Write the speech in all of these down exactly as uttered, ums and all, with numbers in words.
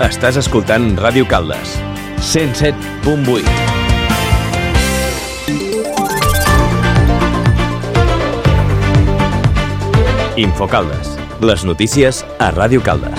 Estàs escoltant Ràdio Caldes, cent set punt vuit. Infocaldes, les notícies a Ràdio Caldes.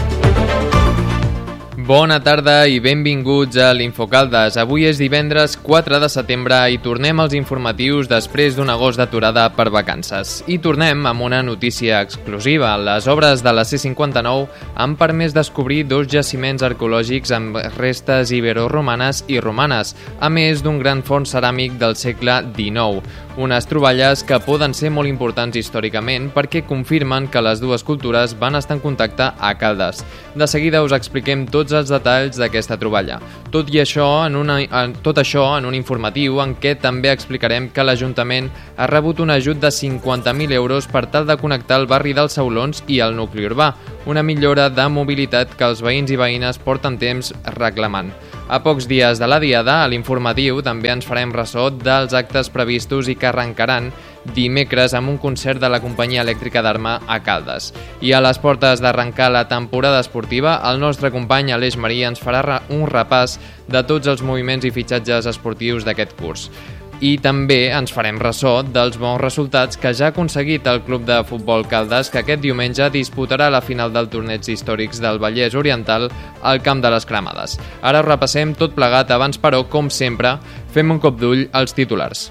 Bona tarda i benvinguts a l'Infocaldes. Avui és divendres quatre de setembre i tornem als informatius després d'un agost d'aturada per vacances. I tornem amb una notícia exclusiva. Les obres de la C cinquanta-nou han permès descobrir dos jaciments arqueològics amb restes ibero-romanes i romanes, a més d'un gran forn ceràmic del segle dinou. Unes troballes que poden ser molt importants històricament perquè confirmen que les dues cultures van estar en contacte a Caldes. De seguida us expliquem tots els detalls d'aquesta troballa. Tot i això, en una, en, tot això en un informatiu en què també explicarem que l'Ajuntament ha rebut un ajut de cinquanta mil euros per tal de connectar el barri dels Saulons i el nucli urbà, una millora de mobilitat que els veïns i veïnes porten temps reclamant. A pocs dies de la diada, a l'informatiu també ens farem ressò dels actes previstos i que arrencaran dimecres amb un concert de la companyia elèctrica d'Arma a Caldes. I a les portes d'arrencar la temporada esportiva, el nostre company Aleix Marí ens farà un repàs de tots els moviments i fitxatges esportius d'aquest curs. I també ens farem ressò dels bons resultats que ja ha aconseguit el Club de Futbol Caldes, que aquest diumenge disputarà la final del torneig històrics del Vallès Oriental al Camp de les Cremades. Ara ho repassem tot plegat, abans però, com sempre, fem un cop d'ull als titulars.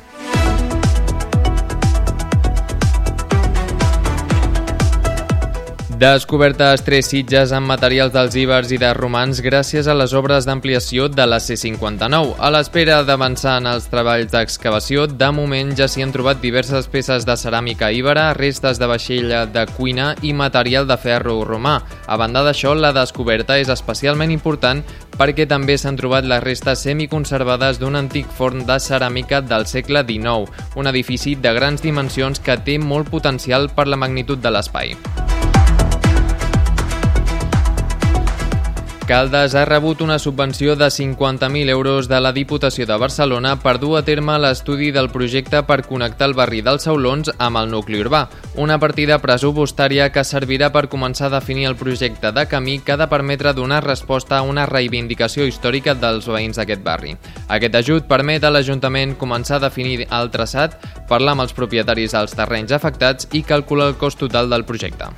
Descobertes tres sitges amb materials dels ibers i de romans gràcies a les obres d'ampliació de la C cinquanta-nou. A l'espera d'avançar en els treballs d'excavació, de moment ja s'hi han trobat diverses peces de ceràmica íbera, restes de vaixella de cuina i material de ferro romà. A banda d'això, la descoberta és especialment important perquè també s'han trobat les restes semiconservades d'un antic forn de ceràmica del segle dinou, un edifici de grans dimensions que té molt potencial per la magnitud de l'espai. Caldes ha rebut una subvenció de cinquanta mil euros de la Diputació de Barcelona per dur a terme l'estudi del projecte per connectar el barri dels Saulons amb el nucli urbà, una partida pressupostària que servirà per començar a definir el projecte de camí que ha de permetre donar resposta a una reivindicació històrica dels veïns d'aquest barri. Aquest ajut permet a l'Ajuntament començar a definir el traçat, parlar amb els propietaris dels terrenys afectats i calcular el cost total del projecte.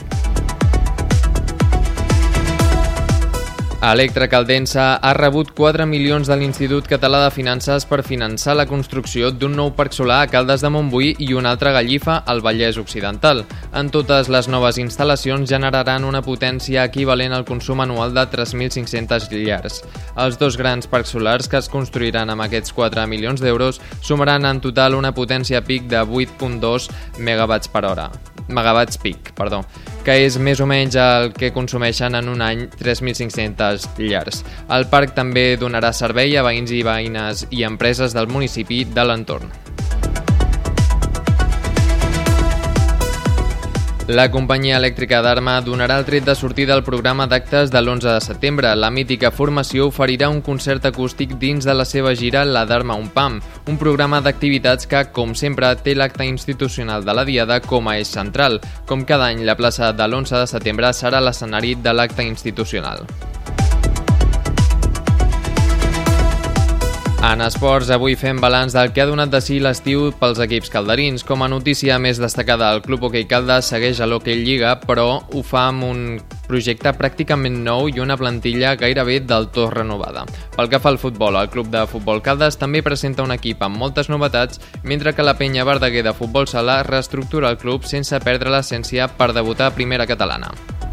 Electra Caldensa ha rebut quatre milions de l'Institut Català de Finances per finançar la construcció d'un nou parc solar a Caldes de Montbui i un altre a Gallifa, al Vallès Occidental. En totes les noves instal·lacions generaran una potència equivalent al consum anual de tres mil cinc-centes llars. Els dos grans parcs solars que es construiran amb aquests quatre milions d'euros sumaran en total una potència pic de vuit coma dos megawatts per hora. megawatts pic, perdó, que és més o menys el que consumeixen en un any tres mil cinc-centes llars. El parc també donarà servei a veïns i veïnes i empreses del municipi de l'entorn. La companyia elèctrica d'Arma donarà el tret de sortida al programa d'actes de l'onze de setembre. La mítica formació oferirà un concert acústic dins de la seva gira La d'Arma un Pam, un programa d'activitats que, com sempre, té l'acte institucional de la diada com a eix central. Com cada any, la plaça de l'onze de setembre serà l'escenari de l'acte institucional. En esports, avui fem balanç del que ha donat de si l'estiu pels equips calderins. Com a notícia més destacada, el Club Hoquei Caldes segueix a l'Hoquei Lliga, però ho fa amb un projecte pràcticament nou i una plantilla gairebé del tot renovada. Pel que fa al futbol, el Club de Futbol Caldes també presenta un equip amb moltes novetats, mentre que la Penya Verdaguer de Futbol Sala reestructura el club sense perdre l'essència per debutar a primera catalana.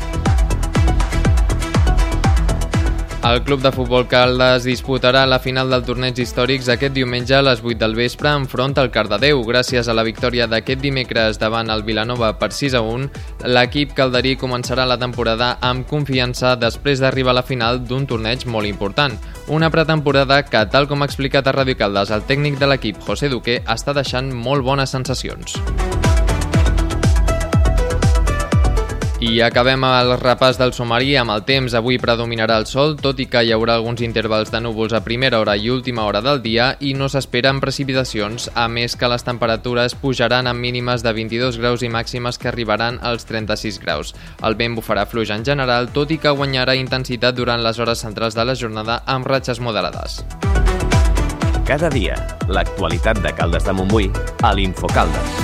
El Club de Futbol Caldes disputarà la final del torneig històrics aquest diumenge a les vuit del vespre enfront al Cardedeu. Gràcies a la victòria d'aquest dimecres davant el Vilanova per sis a un, l'equip calderí començarà la temporada amb confiança després d'arribar a la final d'un torneig molt important. Una pretemporada que, tal com ha explicat a Ràdio Caldes el tècnic de l'equip, José Duque, està deixant molt bones sensacions. I acabem el repàs del sumari amb el temps. Avui predominarà el sol, tot i que hi haurà alguns intervals de núvols a primera hora i última hora del dia i no s'esperen precipitacions, a més que les temperatures pujaran amb mínimes de vint-i-dos graus i màximes que arribaran als trenta-sis graus. El vent bufarà fluix en general, tot i que guanyarà intensitat durant les hores centrals de la jornada amb ratxes moderades. Cada dia, l'actualitat de Caldes de Montbui a l'Infocaldes.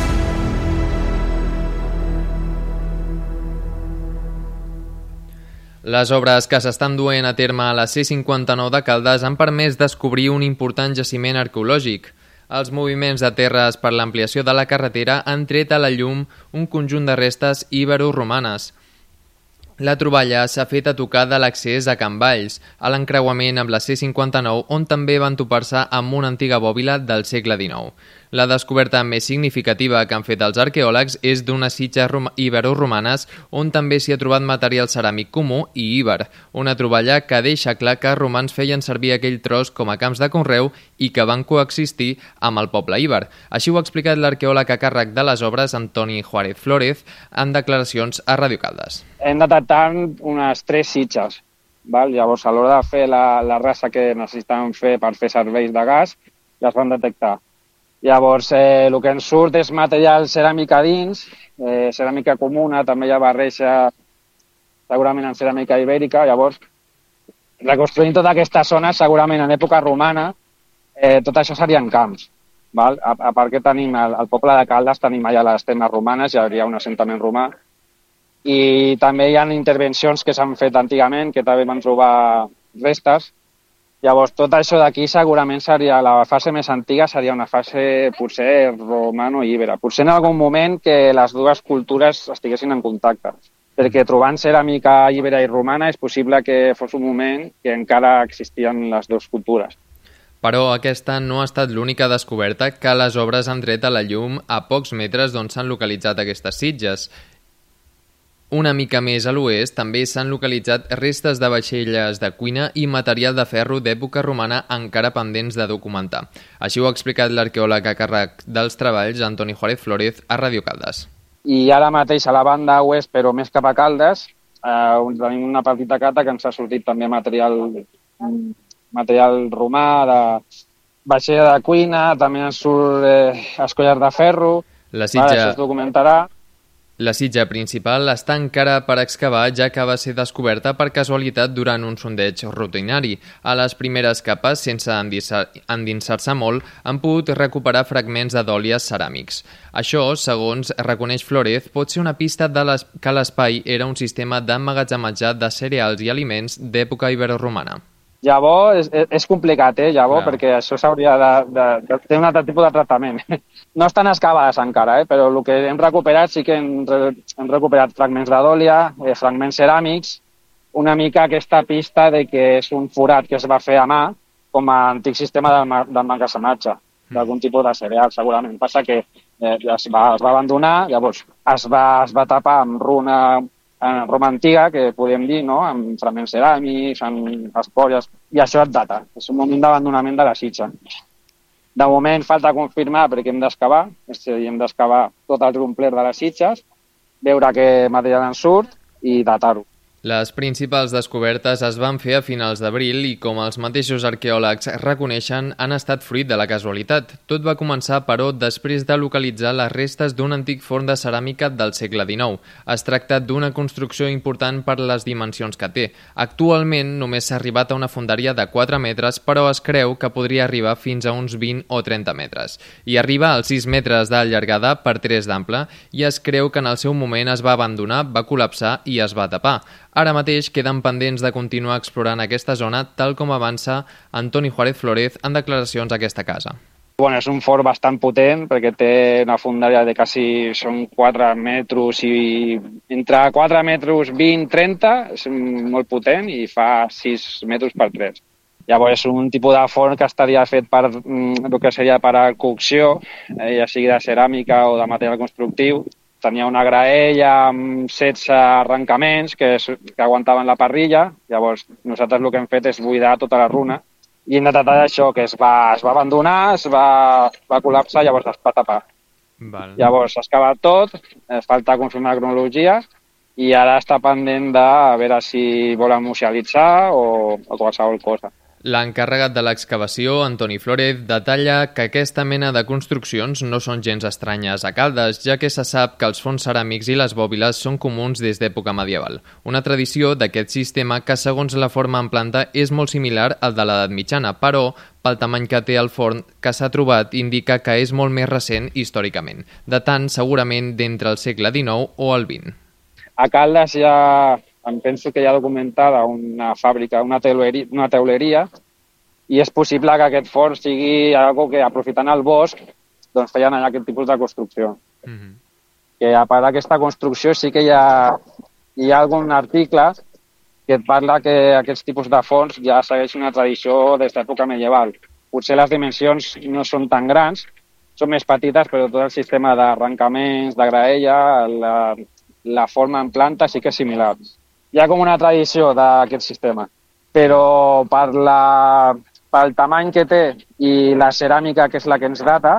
Les obres que s'estan duent a terme a la C cinquanta-nou de Caldes han permès descobrir un important jaciment arqueològic. Els moviments de terres per l'ampliació de la carretera han tret a la llum un conjunt de restes ibero-romanes. La troballa s'ha fet a tocar de l'accés a Can Valls, a l'encreuament amb la C cinquanta-nou, on també van topar-se amb una antiga bòbila del segle dinou. La descoberta més significativa que han fet els arqueòlegs és d'unes sitges ibero-romanes on també s'hi ha trobat material ceràmic comú i íber, una troballa que deixa clar que els romans feien servir aquell tros com a camps de conreu i que van coexistir amb el poble íber. Així ho ha explicat l'arqueòleg a càrrec de les obres, Antoni Juárez Flórez, en declaracions a Ràdio Caldes. Hem detectat unes tres sitges. Val? Llavors, a l'hora de fer la, la raça que necessitàvem fer per fer serveis de gas, ja es van detectar. Llavors, eh, el que ens surt és material ceràmica dins, eh, ceràmica comuna, també hi ha barreja segurament en ceràmica ibèrica. Llavors, reconstruint tota aquesta zona, segurament en època romana, eh, tot això serien camps. Val? A, a part que tenim el, el poble de Caldes, tenim allà les termes romanes, hi hauria un assentament romà, i també hi ha intervencions que s'han fet antigament, que també van trobar restes. Llavors, tot això d'aquí segurament seria, la fase més antiga seria una fase potser romano-íbera. Potser en algun moment que les dues cultures estiguessin en contacte. Perquè trobant ceràmica íbera i romana és possible que fos un moment que encara existien les dues cultures. Però aquesta no ha estat l'única descoberta que les obres han tret a la llum a pocs metres d'on s'han localitzat aquestes sitges. Una mica més a l'oest també s'han localitzat restes de vaixelles de cuina i material de ferro d'època romana encara pendents de documentar. Així ho ha explicat l'arqueòleg a càrrec dels treballs, Antoni Juárez Flórez, a Ràdio Caldes. I ara mateix a la banda oest, però més cap a Caldes, eh, tenim una petita cata que ens ha sortit també material, material romà, de vaixella de cuina, també ens surt eh, escollars de ferro. La sitja... Vale, això es documentarà. La sitja principal està encara per excavar, ja que va ser descoberta per casualitat durant un sondeig rutinari. A les primeres capes, sense endinsar-se molt, han pogut recuperar fragments de dòlies ceràmics. Això, segons reconeix Flórez, pot ser una pista de les... que l'espai era un sistema d'emmagatzematge de cereals i aliments d'època iberoromana. Llavors, és, és complicat, eh, llavors, Clar. perquè això s'hauria de, de, de tenir un altre tipus de tractament. No estan excavades encara, eh, però el que hem recuperat sí que hem, hem recuperat fragments de dòlia, eh, fragments ceràmics, una mica aquesta pista de que és un forat que es va fer a mà com a antic sistema d'emmagatzematge, d'algun tipus de cereal, segurament. Passa que eh, es, va, es va abandonar, llavors es va, es va tapar amb runa en Roma antiga, que podem dir, no?, amb fragments ceràmics, amb espolles, i això et data. És un moment d'abandonament de la sitja. De moment falta confirmar perquè hem d'excavar, és a dir, hem d'excavar tot el complet de les sitges, veure què material en surt i datar-ho. Les principals descobertes es van fer a finals d'abril i, com els mateixos arqueòlegs reconeixen, han estat fruit de la casualitat. Tot va començar, però, després de localitzar les restes d'un antic forn de ceràmica del segle dinou. Es tracta d'una construcció important per les dimensions que té. Actualment només s'ha arribat a una fondària de quatre metres, però es creu que podria arribar fins a uns vint o trenta metres. I arriba als sis metres de llargada per tres d'ample i es creu que en el seu moment es va abandonar, va col·lapsar i es va tapar. Ara mateix queden pendents de continuar explorant aquesta zona, tal com avança Antoni Juárez Flórez en declaracions a aquesta casa. Bueno, és un fort bastant potent perquè té una fondària de quasi són quatre metres i entre quatre metres vint a trenta, és molt potent i fa sis metres per tres. Llavors és un tipus de forn que estaria fet per el que seria per a cocció, eh, ja sigui de ceràmica o de material constructiu. Tenia una graella amb setze arrencaments que, que aguantaven la parrilla. Llavors, nosaltres el que hem fet és buidar tota la runa i hem detectat això, que es va, es va abandonar, es va, va col·lapsar, llavors es va tapar. Val. Llavors s'ha excavat tot, eh, falta confirmar la cronologia i ara està pendent de veure si volen musealitzar o, o qualsevol cosa. L'encarregat de l'excavació, Antoni Flórez, detalla que aquesta mena de construccions no són gens estranyes a Caldes, ja que se sap que els forns ceràmics i les bòbiles són comuns des d'època medieval. Una tradició d'aquest sistema que, segons la forma en planta, és molt similar al de l'edat mitjana, però pel tamany que té el forn que s'ha trobat indica que és molt més recent històricament, datant segurament d'entre el segle dinou o el vint. A Caldes hi ha, em penso que hi ha documentada una fàbrica, una teuleria, una teuleria i és possible que aquest forn sigui algo que, aprofitant el bosc, doncs feien allà aquest tipus de construcció. Mm-hmm. Que a part d'aquesta construcció sí que hi ha, hi ha algun article que et parla que aquests tipus de forns ja segueixen una tradició des d'època medieval. Potser les dimensions no són tan grans, són més petites, però tot el sistema d'arrencaments, de graella, la, la forma en planta sí que és similar. Hi ha com una tradició d'aquest sistema, però per la, pel tamany que té i la ceràmica, que és la que ens data,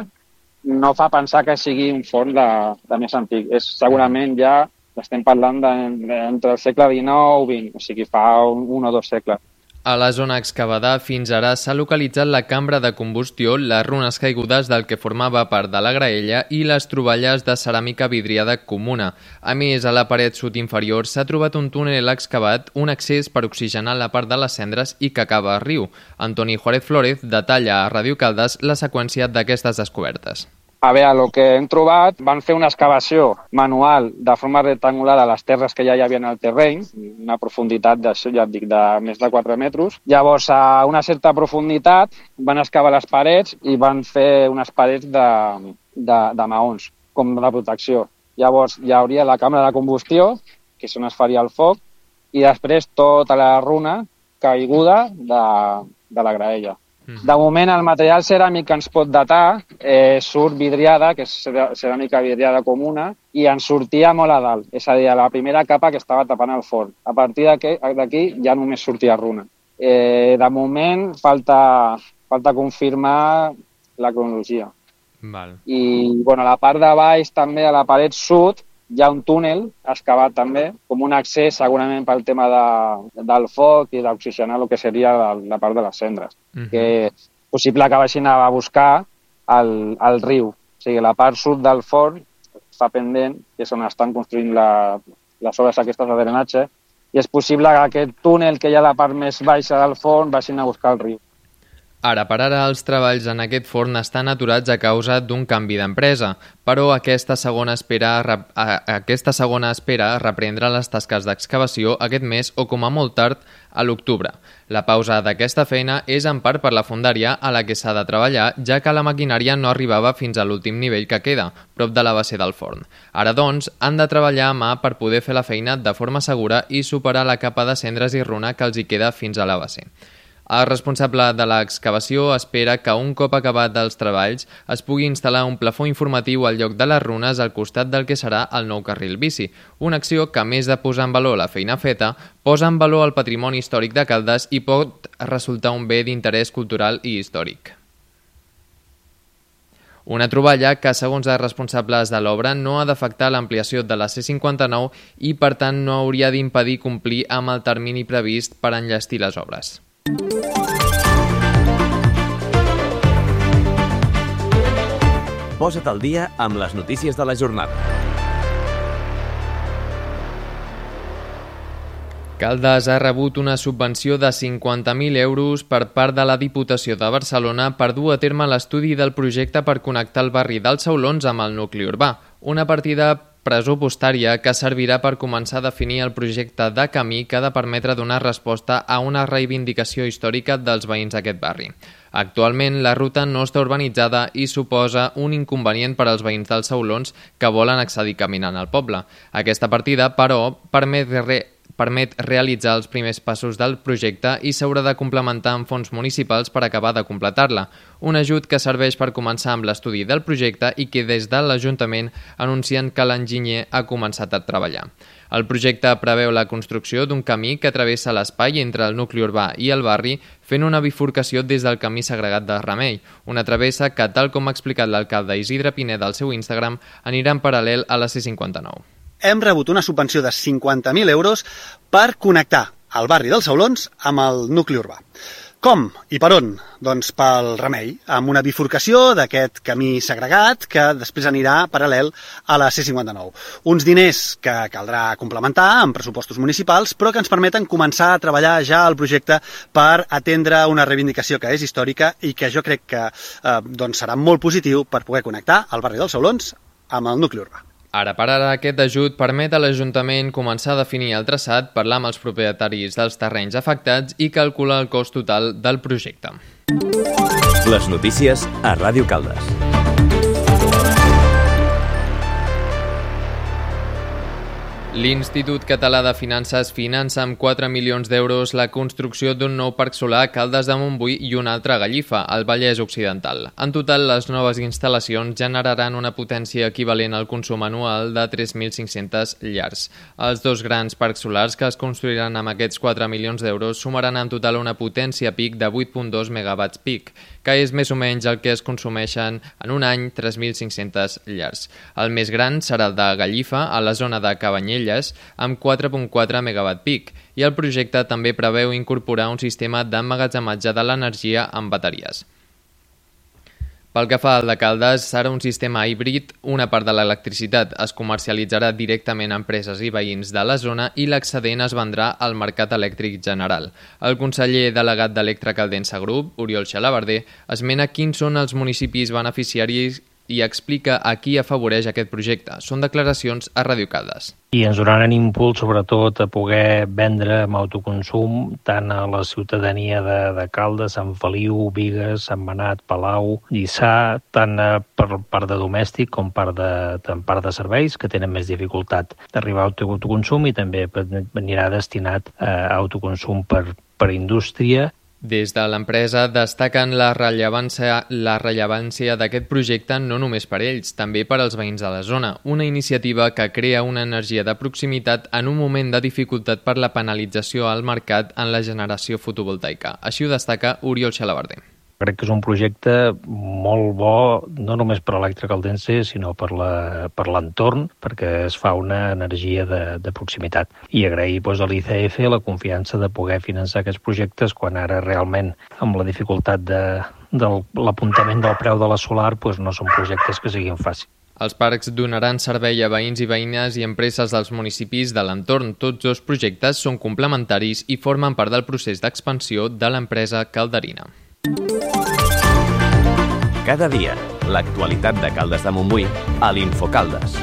no fa pensar que sigui un forn de, de més antic. És segurament ja, estem parlant de, de, entre el segle dinou i vint, o sigui, fa un, un o dos segles. A la zona excavada fins ara s'ha localitzat la cambra de combustió, les runes caigudes del que formava part de la graella i les troballes de ceràmica vidriada comuna. A més, a la paret sud inferior s'ha trobat un túnel excavat, un accés per oxigenar la part de les cendres i que acaba a riu. Antoni Juárez Flórez detalla a Ràdio Caldes la seqüència d'aquestes descobertes. A veure, el que hem trobat, van fer una excavació manual de forma rectangular a les terres que ja hi havia en el terreny, una profunditat d'això, ja et dic, de més de quatre metres. Llavors, a una certa profunditat, van excavar les parets i van fer unes parets de, de, de maons, com de protecció. Llavors, hi hauria la cambra de combustió, que és on es faria el foc, i després tota la runa caiguda de, de la graella. De moment, el material ceràmic que ens pot datar eh, surt vidriada, que és ceràmica vidriada comuna, i ens sortia molt a dalt, és a dir, a la primera capa que estava tapant el forn. A partir d'aquí ja només sortia runa. Eh, de moment, falta, falta confirmar la cronologia. Val. I bueno, a la part de baix, també a la paret sud, hi ha un túnel excavat també, com un accés segurament pel tema de, del foc i d'oxigenar el que seria la, la part de les cendres. Uh-huh. Que és possible que vagin a buscar el, el riu. O sigui, la part sud del forn està pendent, que és on estan construint la, les obres aquestes de drenatge, i és possible que aquest túnel que hi ha a la part més baixa del forn vagin a buscar el riu. Ara per ara, els treballs en aquest forn estan aturats a causa d'un canvi d'empresa, però aquesta segona espera, a, aquesta segona espera reprendre les tasques d'excavació aquest mes o com a molt tard a l'octubre. La pausa d'aquesta feina és en part per la fondària a la que s'ha de treballar, ja que la maquinària no arribava fins a l'últim nivell que queda, prop de la base del forn. Ara, doncs, han de treballar a mà per poder fer la feina de forma segura i superar la capa de cendres i runa que els hi queda fins a la base. El responsable de l'excavació espera que un cop acabat els treballs es pugui instal·lar un plafó informatiu al lloc de les runes al costat del que serà el nou carril bici, una acció que, a més de posar en valor la feina feta, posa en valor el patrimoni històric de Caldes i pot resultar un bé d'interès cultural i històric. Una troballa que, segons els responsables de l'obra, no ha d'afectar l'ampliació de la C cinquanta-nou i, per tant, no hauria d'impedir complir amb el termini previst per enllestir les obres. Posa't al dia amb les notícies de la jornada. Caldes ha rebut una subvenció de cinquanta mil euros per part de la Diputació de Barcelona per dur a terme l'estudi del projecte per connectar el barri dels Saulons amb el nucli urbà, una partida pressupostària que servirà per començar a definir el projecte de camí que ha de permetre donar resposta a una reivindicació històrica dels veïns d'aquest barri. Actualment, la ruta no està urbanitzada i suposa un inconvenient per als veïns dels Saulons que volen accedir caminant al poble. Aquesta partida, però, permet re permet realitzar els primers passos del projecte i s'haurà de complementar amb fons municipals per acabar de completar-la. Un ajut que serveix per començar amb l'estudi del projecte i que des de l'Ajuntament anuncien que l'enginyer ha començat a treballar. El projecte preveu la construcció d'un camí que travessa l'espai entre el nucli urbà i el barri, fent una bifurcació des del camí segregat de Remei, una travessa que, tal com ha explicat l'alcalde Isidre Pineda al seu Instagram, anirà en paral·lel a la C cinquanta-nou. hem rebut una subvenció de cinquanta mil euros per connectar el barri dels Saulons amb el nucli urbà. Com i per on? Doncs pel Remei, amb una bifurcació d'aquest camí segregat que després anirà paral·lel a la C cinquanta-nou. Uns diners que caldrà complementar amb pressupostos municipals, però que ens permeten començar a treballar ja el projecte per atendre una reivindicació que és històrica i que jo crec que eh, doncs serà molt positiu per poder connectar el barri dels Saulons amb el nucli urbà. Ara per ara, aquest ajut permet a l'Ajuntament començar a definir el traçat, parlar amb els propietaris dels terrenys afectats i calcular el cost total del projecte. Les notícies a Ràdio Caldes. L'Institut Català de Finances finança amb quatre milions d'euros la construcció d'un nou parc solar a Caldes de Montbui i un altre a Gallifa, al Vallès Occidental. En total, les noves instal·lacions generaran una potència equivalent al consum anual de tres mil cinc-centes llars. Els dos grans parcs solars que es construiran amb aquests quatre milions d'euros sumaran en total una potència pic de vuit coma dos megawatts pic, que és més o menys el que es consumeixen en un any tres mil cinc-centes llars. El més gran serà el de Gallifa, a la zona de Cabanyelles, amb quatre coma quatre megawatt pic, i el projecte també preveu incorporar un sistema d'emmagatzematge de l'energia amb bateries. Pel que fa al de Caldes, serà un sistema híbrid. Una part de l'electricitat es comercialitzarà directament a empreses i veïns de la zona i l'excedent es vendrà al mercat elèctric general. El conseller delegat d'Electra Caldensa Group, Oriol Xalabarder, esmena quins són els municipis beneficiaris i explica a qui afavoreix aquest projecte. Són declaracions a Ràdio Caldes. I ens donaran impuls, sobretot, a poder vendre amb autoconsum tant a la ciutadania de, de Caldes, Sant Feliu, Bigues, Sant Benat, Palau, Lliçà, tant per part de domèstic com part de, tant part de serveis, que tenen més dificultat d'arribar a autoconsum, i també anirà destinat a autoconsum per, per indústria. Des de l'empresa destaquen la rellevància, la rellevància d'aquest projecte no només per ells, també per als veïns de la zona. Una iniciativa que crea una energia de proximitat en un moment de dificultat per la penalització al mercat en la generació fotovoltaica. Així ho destaca Oriol Xalabarder. Crec que és un projecte molt bo, no només per Electra Caldense, sinó per la, per l'entorn, perquè es fa una energia de, de proximitat. I agrair doncs, a l'I C F la confiança de poder finançar aquests projectes quan ara realment, amb la dificultat de, de l'apuntament del preu de la solar, doncs, no són projectes que siguin fàcils. Els parcs donaran servei a veïns i veïnes i empreses dels municipis de l'entorn. Tots dos projectes són complementaris i formen part del procés d'expansió de l'empresa calderina. Cada dia, l'actualitat de Caldes de Montbui a l'Infocaldes.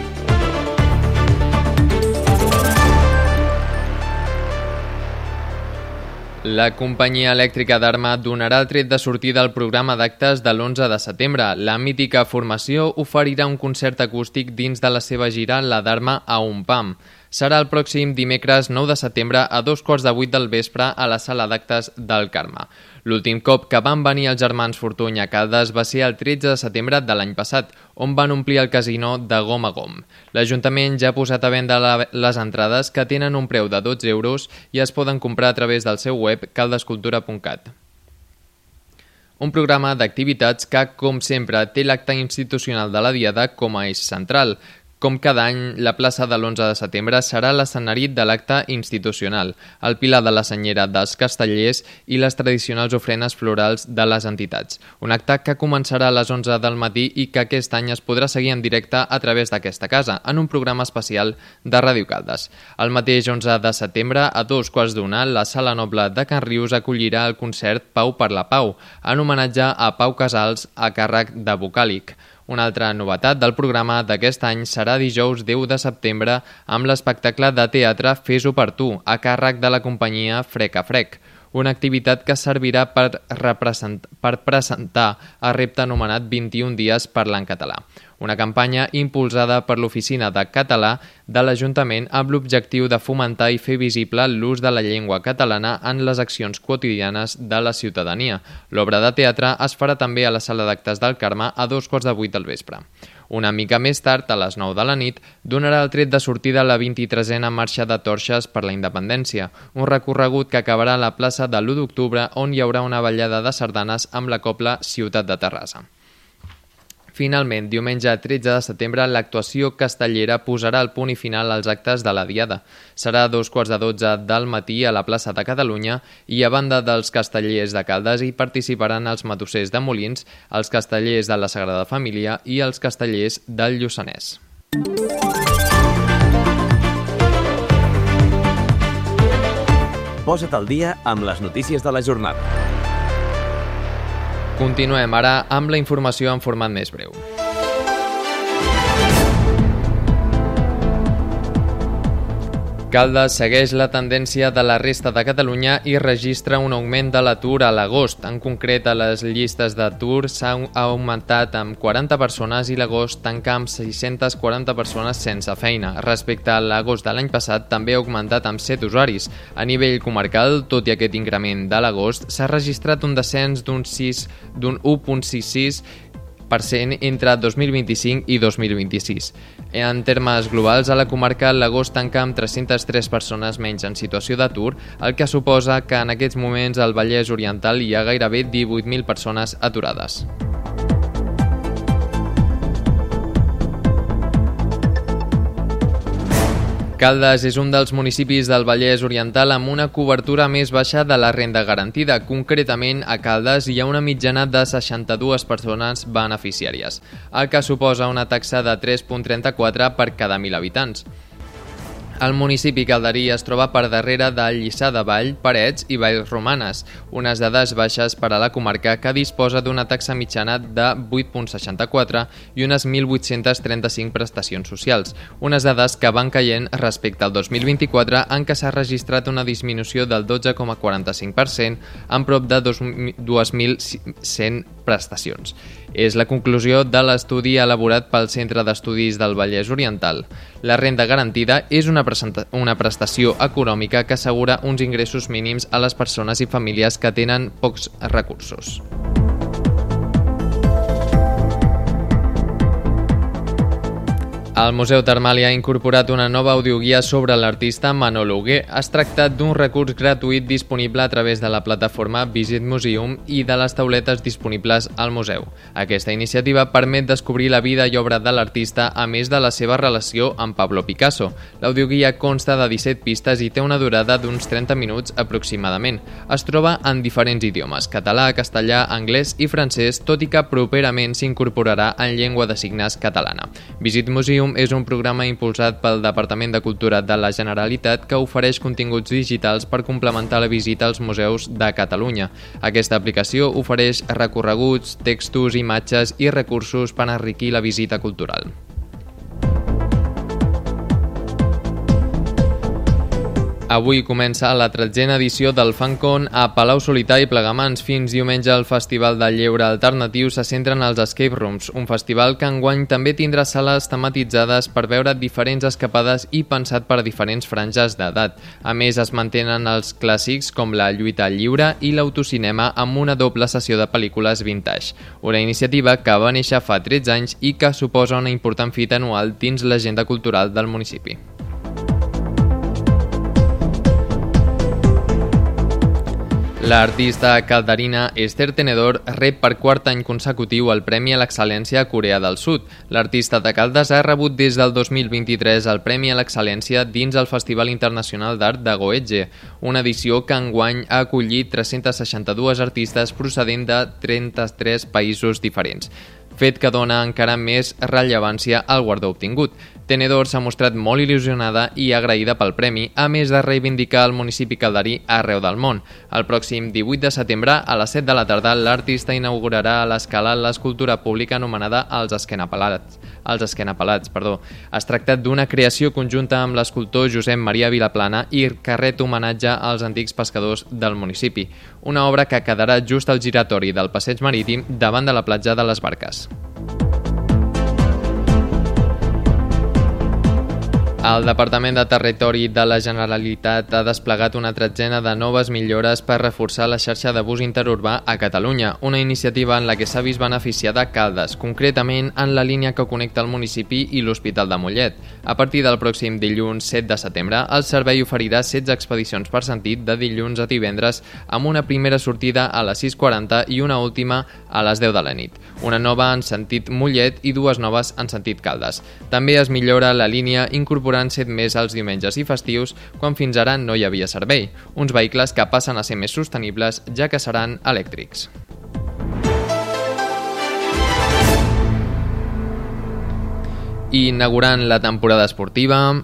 La companyia elèctrica d'Arma donarà el tret de sortida al programa d'actes de l'onze de setembre. La mítica formació oferirà un concert acústic dins de la seva gira La d'Arma a un pam. Serà el pròxim dimecres nou de setembre a dos quarts de vuit del vespre a la sala d'actes del Carme. L'últim cop que van venir els germans Fortuny a Caldes va ser el tretze de setembre de l'any passat, on van omplir el casino de gom a gom. L'Ajuntament ja ha posat a venda les entrades, que tenen un preu de dotze euros i es poden comprar a través del seu web caldescultura punt cat. Un programa d'activitats que, com sempre, té l'acte institucional de la Diada com a eix central. Com cada any, la plaça de l'onze de setembre serà l'escenari de l'acte institucional, el pilar de la senyera dels castellers i les tradicionals ofrenes florals de les entitats. Un acte que començarà a les onze del matí i que aquest any es podrà seguir en directe a través d'aquesta casa, en un programa especial de Ràdio Caldes. El mateix onze de setembre, a dos quarts d'una, la Sala Noble de Can Rius acollirà el concert Pau per la Pau, en homenatge a Pau Casals a càrrec de Vocàlic. Una altra novetat del programa d'aquest any serà dijous deu de setembre amb l'espectacle de teatre Fes-ho per tu, a càrrec de la companyia Frec a Frec, una activitat que servirà per, per presentar el repte anomenat vint-i-un dies parlant català, una campanya impulsada per l'Oficina de Català de l'Ajuntament amb l'objectiu de fomentar i fer visible l'ús de la llengua catalana en les accions quotidianes de la ciutadania. L'obra de teatre es farà també a la Sala d'Actes del Carme a dos quarts de vuit del vespre. Una mica més tard, a les nou de la nit, donarà el tret de sortida a la vint-i-tresena Marxa de Torxes per la Independència, un recorregut que acabarà a la plaça de l'u d'octubre, on hi haurà una ballada de sardanes amb la cobla Ciutat de Terrassa. Finalment, diumenge tretze de setembre, l'actuació castellera posarà el punt i final als actes de la Diada. Serà a dos quarts de dotze del matí a la plaça de Catalunya i a banda dels castellers de Caldes hi participaran els matossers de Molins, els castellers de la Sagrada Família i els castellers del Lluçanès. Posa't al dia amb les notícies de la jornada. Continuem ara amb la informació en format més breu. Caldes segueix la tendència de la resta de Catalunya i registra un augment de l'atur a l'agost. En concret, a les llistes d'atur s'ha augmentat amb quaranta persones i l'agost tanca amb sis-centes quaranta persones sense feina. Respecte a l'agost de l'any passat, també ha augmentat amb set usuaris. A nivell comarcal, tot i aquest increment de l'agost, s'ha registrat un descens d'un d'un u coma seixanta-sis per cent entre dos mil vint-i-cinc i dos mil vint-i-sis. En termes globals, a la comarca l'agost tanca amb tres-centes tres persones menys en situació d'atur, el que suposa que en aquests moments al Vallès Oriental hi ha gairebé divuit mil persones aturades. Caldes és un dels municipis del Vallès Oriental amb una cobertura més baixa de la renda garantida. Concretament, a Caldes hi ha una mitjana de seixanta-dues persones beneficiàries, el que suposa una taxa de tres coma trenta-quatre per cada mil habitants. El municipi calderí es troba per darrere de Lliçà de Vall, Parets i Vallromanes, unes dades baixes per a la comarca que disposa d'una taxa mitjana de vuit coma seixanta-quatre i unes mil vuit-centes trenta-cinc prestacions socials, unes dades que van caient respecte al dos mil vint-i-quatre en què s'ha registrat una disminució del dotze coma quaranta-cinc per cent en prop de dos mil cent prestacions. És la conclusió de l'estudi elaborat pel Centre d'Estudis del Vallès Oriental. La renda garantida és una, una prestació econòmica que assegura uns ingressos mínims a les persones i famílies que tenen pocs recursos. El Museu Termal ha incorporat una nova audioguia sobre l'artista Manolo Hugué. Es tracta d'un recurs gratuït disponible a través de la plataforma Visit Museum i de les tauletes disponibles al museu. Aquesta iniciativa permet descobrir la vida i obra de l'artista a més de la seva relació amb Pablo Picasso. L'audioguia consta de disset pistes i té una durada d'uns trenta minuts aproximadament. Es troba en diferents idiomes, català, castellà, anglès i francès, tot i que properament s'incorporarà en llengua de signes catalana. Visit Museum és un programa impulsat pel Departament de Cultura de la Generalitat que ofereix continguts digitals per complementar la visita als museus de Catalunya. Aquesta aplicació ofereix recorreguts, textos, imatges i recursos per enriquir la visita cultural. Avui comença la tretzena edició del FanCon a Palau-solità i Plegamans. Fins diumenge el Festival del Lleure Alternatiu se centra en els escape rooms, un festival que enguany també tindrà sales tematitzades per veure diferents escapades i pensat per diferents franges d'edat. A més, es mantenen els clàssics com la lluita lliure i l'autocinema amb una doble sessió de pel·lícules vintage. Una iniciativa que va néixer fa tretze anys i que suposa una important fita anual dins l'agenda cultural del municipi. L'artista calderina Esther Tenedor rep per quart any consecutiu el Premi a l'Excel·lència a Corea del Sud. L'artista de Caldes ha rebut des del dos mil vint-i-tres el Premi a l'Excel·lència dins el Festival Internacional d'Art de Goetze, una edició que enguany ha acollit tres-centes seixanta-dues artistes procedent de trenta-tres països diferents, fet que dona encara més rellevància al guardó obtingut. Tenedor s'ha mostrat molt il·lusionada i agraïda pel premi, a més de reivindicar el municipi calderí arreu del món. El pròxim divuit de setembre, a les set de la tarda, l'artista inaugurarà a l'Escala l'escultura pública anomenada Els Esquenapelats. Els Esquenapelats, perdó. Es tracta d'una creació conjunta amb l'escultor Josep Maria Vilaplana i que ret homenatge als antics pescadors del municipi. Una obra que quedarà just al giratori del passeig marítim davant de la platja de les Barques. El Departament de Territori de la Generalitat ha desplegat una tretzena de noves millores per reforçar la xarxa de bus interurbà a Catalunya, una iniciativa en la que s'ha vist beneficiada Caldes, concretament en la línia que connecta el municipi i l'Hospital de Mollet. A partir del pròxim dilluns set de setembre, el servei oferirà setze expedicions per sentit de dilluns a divendres amb una primera sortida a les sis quaranta i una última a les deu de la nit. Una nova en sentit Mollet i dues noves en sentit Caldes. També es millora la línia incorporant set més els diumenges i festius, quan fins ara no hi havia servei. Uns vehicles que passen a ser més sostenibles, ja que seran elèctrics. I inaugurant la temporada esportiva,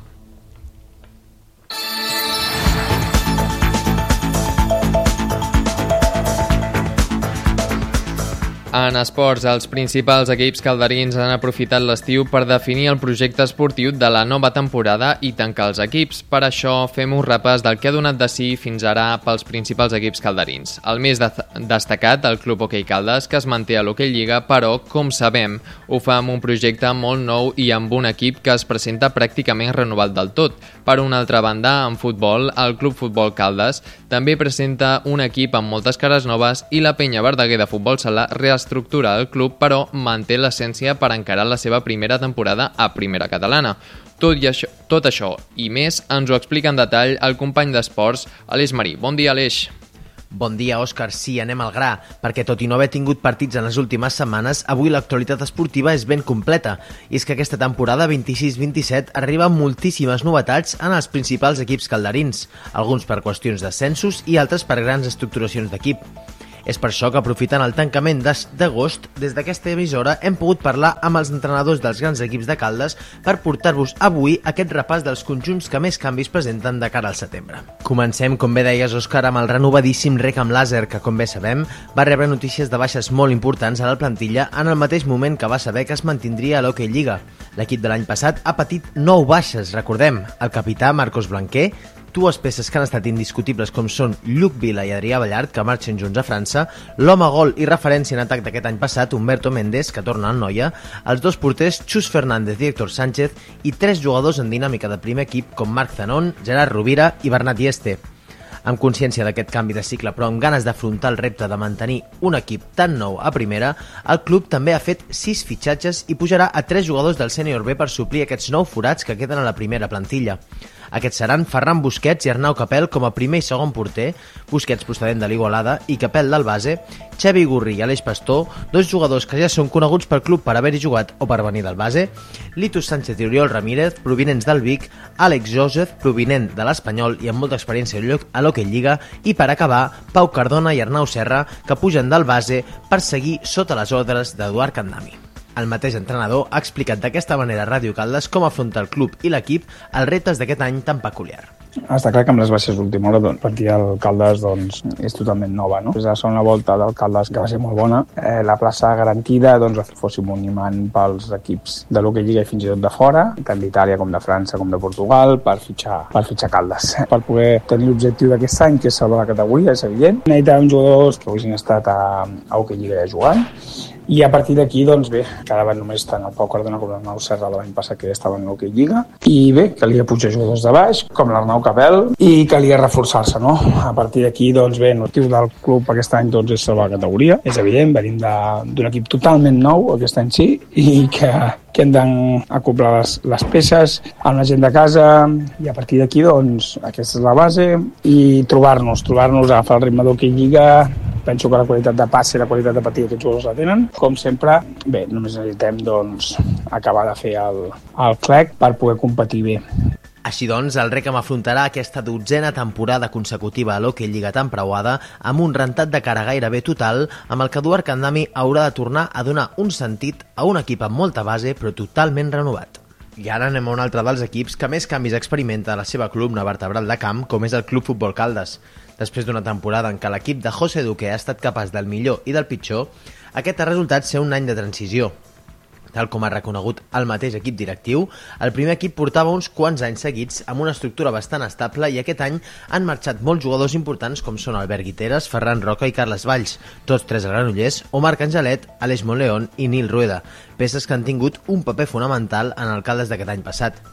en esports, els principals equips calderins han aprofitat l'estiu per definir el projecte esportiu de la nova temporada i tancar els equips. Per això fem un repàs del que ha donat de si fins ara pels principals equips calderins. El més de destacat, el Club Hoquei Caldes, que es manté a l'Hoquei Lliga, però, com sabem, ho fa amb un projecte molt nou i amb un equip que es presenta pràcticament renovat del tot. Per una altra banda, en futbol, el Club Futbol Caldes també presenta un equip amb moltes cares noves i la Penya Verdaguer de Futbol Sala reestructura el club, però manté l'essència per encarar la seva primera temporada a Primera Catalana. Tot, i això, tot això i més ens ho explica en detall el company d'esports, Aleix Marí. Bon dia, Aleix. Bon dia, Òscar. Sí, anem al gra, perquè tot i no haver tingut partits en les últimes setmanes, avui l'actualitat esportiva és ben completa. I és que aquesta temporada vint-i-sis vint-i-set arriba amb moltíssimes novetats en els principals equips calderins, alguns per qüestions d'ascensos i altres per grans estructuracions d'equip. És per això que, aprofitant el tancament d'agost, des d'aquesta emissora hem pogut parlar amb els entrenadors dels grans equips de Caldes per portar-vos avui aquest repàs dels conjunts que més canvis presenten de cara al setembre. Comencem, com bé deies, Òscar, amb el renovadíssim Recam Làser, que, com bé sabem, va rebre notícies de baixes molt importants a la plantilla en el mateix moment que va saber que es mantindria a l'Hoquei Lliga. L'equip de l'any passat ha patit nou baixes, recordem, el capità Marcos Blanquer, dues peces que han estat indiscutibles com són Lluc Vila i Adrià Ballart, que marxen junts a França, l'home gol i referència en atac d'aquest any passat, Humberto Méndez, que torna al Noia, els dos porters Xus Fernández i Héctor Sánchez i tres jugadors en dinàmica de primer equip com Marc Zanon, Gerard Rovira i Bernat Ieste. Amb consciència d'aquest canvi de cicle, però amb ganes d'afrontar el repte de mantenir un equip tan nou a primera, el club també ha fet sis fitxatges i pujarà a tres jugadors del sènior B per suplir aquests nou forats que queden a la primera plantilla. Aquests seran Ferran Busquets i Arnau Capel com a primer i segon porter, Busquets procedent de l'Igualada i Capel del base, Xavi Gurri i Aleix Pastor, dos jugadors que ja són coneguts pel club per haver-hi jugat o per venir del base, Litus Sánchez i Oriol Ramírez, provinents del Vic, Àlex Joseph, provinent de l'Espanyol i amb molta experiència a l'Hoquei Lliga, i per acabar, Pau Cardona i Arnau Serra, que pugen del base per seguir sota les ordres d'Eduard Candami. El mateix entrenador ha explicat d'aquesta manera a Ràdio Caldes com afronta el club i l'equip els reptes d'aquest any tan peculiar. Està clar que amb les baixes d'última hora, doncs, partida del Caldes doncs, és totalment nova, no? Des de la segona volta del Caldes, que va ser molt bona, eh, la plaça garantida, doncs, va fer fóssim un imant pels equips de l'Hoquei Lliga i fins i tot de fora, tant d'Itàlia com de França com de Portugal, per fitxar, per fitxar Caldes. Per poder tenir l'objectiu d'aquest any, que és salvar la categoria, és evident. Necessitàvem jugadors que haguessin estat a, a Hoquei Lliga ja jugant, i a partir d'aquí, doncs bé, quedaven només tant el Pau Cardona com l'Arnau Serra de l'any passat, que ja estaven a l'Hoquei Lliga, i bé, calia pujar jugadors de baix, com l'Arnau Capel, i calia reforçar-se, no? A partir d'aquí, doncs bé, l'objectiu del club aquest any doncs, és salvar la categoria. És evident, venim d'un equip totalment nou, aquest any sí, i que, que hem d'acoplar les, les peces amb la gent de casa, i a partir d'aquí, doncs, aquesta és la base, i trobar-nos, trobar-nos, agafar el ritme d'Hoquei Lliga. Penso que la qualitat de passe i la qualitat de partit aquests jugadors la tenen. Com sempre, bé, només necessitem doncs, acabar de fer el, el clec per poder competir bé. Així doncs, el Recam afrontarà aquesta dotzena temporada consecutiva a l'Hoquei Lliga tan preuada amb un rentat de cara gairebé total, amb el que Eduard Candami haurà de tornar a donar un sentit a un equip amb molta base però totalment renovat. I ara anem a un altre dels equips que més canvis experimenta a la seva columna vertebral de camp, com és el Club Futbol Caldes. Després d'una temporada en què l'equip de José Duque ha estat capaç del millor i del pitjor, aquest ha resultat ser un any de transició. Tal com ha reconegut el mateix equip directiu, el primer equip portava uns quants anys seguits amb una estructura bastant estable i aquest any han marxat molts jugadors importants com són Albert Guiteres, Ferran Roca i Carles Valls, tots tres a Granollers, o Marc Angelet, Aleix Monleón i Nil Rueda, peces que han tingut un paper fonamental en el Caldes d'aquest any passat.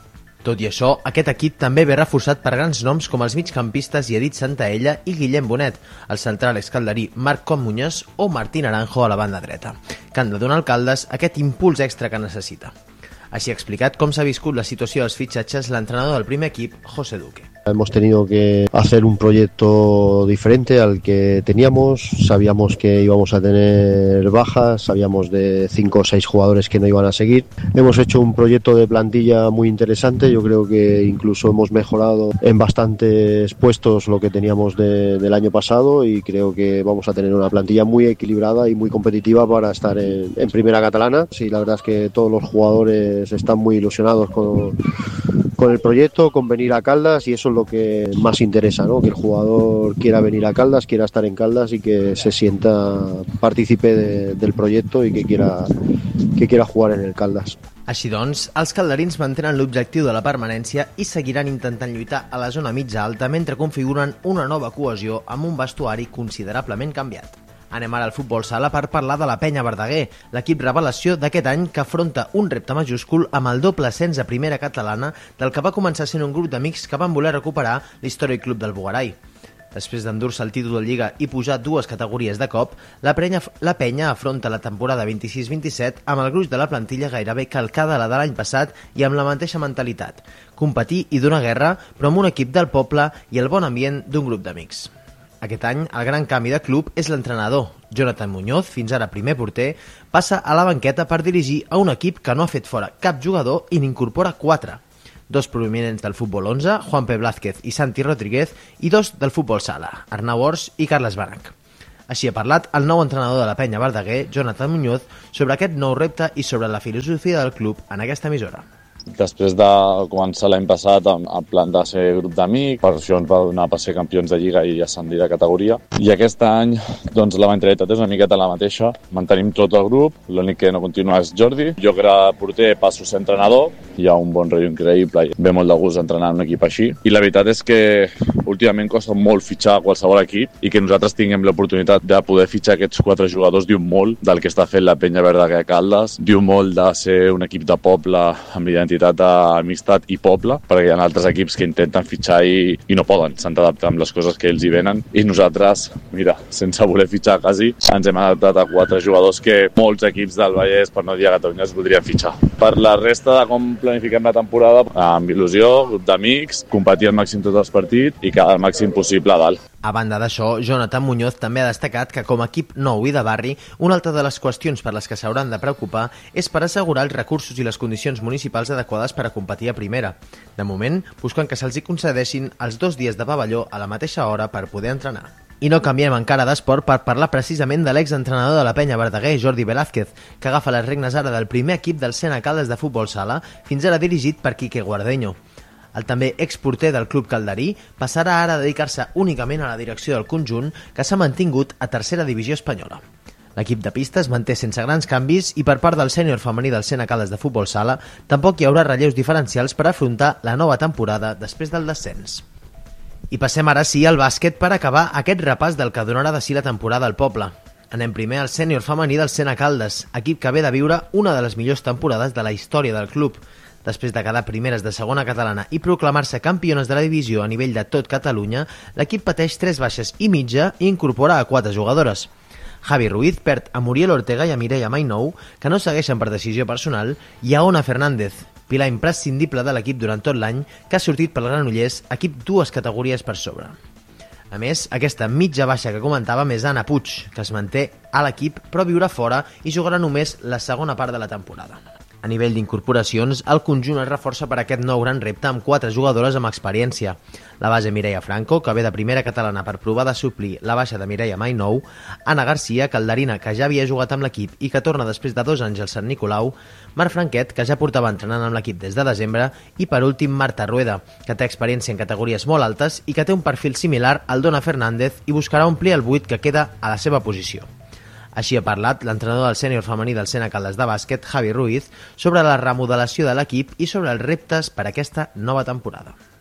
Tot i això, aquest equip també ve reforçat per grans noms com els migcampistes Edith Santaella i Guillem Bonet, el central escaldarí Marc Muñoz o Martí Naranjo a la banda dreta, que han de donar al Caldes aquest impuls extra que necessita. Així ha explicat com s'ha viscut la situació dels fitxatges l'entrenador del primer equip, José Duque. Hemos tenido que hacer un proyecto diferente al que teníamos, sabíamos que íbamos a tener bajas, sabíamos de cinco o seis jugadores que no iban a seguir. Hemos hecho un proyecto de plantilla muy interesante, yo creo que incluso hemos mejorado en bastantes puestos lo que teníamos de, del año pasado y creo que vamos a tener una plantilla muy equilibrada y muy competitiva para estar en, en Primera Catalana. Sí, la verdad es que todos los jugadores están muy ilusionados con, con el proyecto, con venir a Caldas y eso es lo que más interesa, ¿no? Que el jugador quiera venir a Caldas, quiera estar en Caldas y que se sienta partícipe de, del proyecto y que quiera, que quiera jugar en el Caldas. Així doncs, els calderins mantenen l'objectiu de la permanència i seguiran intentant lluitar a la zona mitja alta mentre configuren una nova cohesió amb un vestuari considerablement canviat. Anem ara al futbol sala per parlar de la Penya Verdaguer, l'equip revelació d'aquest any que afronta un repte majúscul amb el doble ascens a primera catalana del que va començar sent un grup d'amics que van voler recuperar l'històric club del Bugarai. Després d'endur-se el títol de Lliga i pujar dues categories de cop, la Penya, la Penya afronta la temporada vint-i-sis vint-i-set amb el gruix de la plantilla gairebé calcada a la de l'any passat i amb la mateixa mentalitat, competir i donar guerra, però amb un equip del poble i el bon ambient d'un grup d'amics. Aquest any, el gran canvi de club és l'entrenador. Jonathan Muñoz, fins ara primer porter, passa a la banqueta per dirigir a un equip que no ha fet fora cap jugador i n'incorpora quatre. Dos prominents del futbol onze, Juan P. Blázquez i Santi Rodríguez, i dos del futbol sala, Arnau Ors i Carles Barac. Així ha parlat el nou entrenador de la Penya Verdaguer, Jonathan Muñoz, sobre aquest nou repte i sobre la filosofia del club en aquesta emissora. Després de començar l'any passat en plan de ser grup d'amics, per això ens va donar per ser campions de Lliga i ascendir de categoria. I aquest any doncs, la mentalitat és una miqueta la mateixa. Mantenim tot el grup, l'únic que no continua és Jordi. Jo que era porter passo a ser entrenador, hi ha un bon rotllo increïble i ve molt de gust entrenar un equip així. I la veritat és que últimament costa molt fitxar qualsevol equip i que nosaltres tinguem l'oportunitat de poder fitxar aquests quatre jugadors diu molt del que està fent la Penya Verdaguer Caldes, diu molt de ser un equip de poble amb identitat d'amistat i poble, perquè hi ha altres equips que intenten fitxar i, i no poden, s'han d'adaptar amb les coses que ells hi venen i nosaltres, mira, sense voler fitxar quasi, ens hem adaptat a quatre jugadors que molts equips del Vallès, per no dir a Catalunya, es voldrien fitxar. Per la resta de com planifiquem la temporada, amb il·lusió, grup d'amics, competir al màxim tots els partits i quedar al màxim possible a dalt. A banda d'això, Jonathan Muñoz també ha destacat que com a equip nou i de barri, una altra de les qüestions per les que s'hauran de preocupar és per assegurar els recursos i les condicions municipals adequades per a competir a primera. De moment, busquen que se'ls hi concedeixin els dos dies de pavelló a la mateixa hora per poder entrenar. I no canviem encara d'esport per parlar precisament de l'exentrenador de la Penya Verdaguer, Jordi Velázquez, que agafa les regnes ara del primer equip del Sena Caldes de futbol sala, fins ara dirigit per Quique Guardeño. El també exporter del club calderí passarà ara a dedicar-se únicament a la direcció del conjunt que s'ha mantingut a tercera divisió espanyola. L'equip de pista es manté sense grans canvis i per part del sènior femení del Sena Caldes de futbol sala tampoc hi haurà relleus diferencials per afrontar la nova temporada després del descens. I passem ara sí al bàsquet per acabar aquest repàs del que donarà de si la temporada al poble. Anem primer al sènior femení del Sena Caldes, equip que ve de viure una de les millors temporades de la història del club. Després de quedar primeres de segona catalana i proclamar-se campiones de la divisió a nivell de tot Catalunya, l'equip pateix tres baixes i mitja i incorpora a quatre jugadores. Javi Ruiz perd a Muriel Ortega i a Mireia Mainou, que no segueixen per decisió personal, i a Ona Fernández, pilar imprescindible de l'equip durant tot l'any, que ha sortit pel Granollers, equip dues categories per sobre. A més, aquesta mitja baixa que comentàvem és Anna Puig, que es manté a l'equip però viurà fora i jugarà només la segona part de la temporada. A nivell d'incorporacions, el conjunt es reforça per aquest nou gran repte amb quatre jugadores amb experiència. La base Mireia Franco, que ve de primera catalana per provar de suplir la baixa de Mireia Mainou, Anna Garcia, calderina, que ja havia jugat amb l'equip i que torna després de dos anys al Sant Nicolau, Marc Franquet, que ja portava entrenant amb l'equip des de desembre, i per últim Marta Rueda, que té experiència en categories molt altes i que té un perfil similar al d'Ona Fernández i buscarà omplir el buit que queda a la seva posició. Així ha parlat l'entrenador del sènior femení del Sena Caldes de bàsquet, Javi Ruiz, sobre la remodelació de l'equip i sobre els reptes per a aquesta nova temporada.